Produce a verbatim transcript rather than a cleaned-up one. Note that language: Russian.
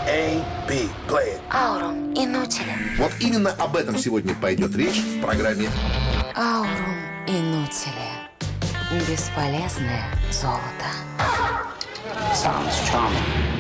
A, B. Play it. Аурум инутиле. Вот именно об этом сегодня пойдет речь в программе Аурум инутиле. Бесполезное золото. Sounds charming.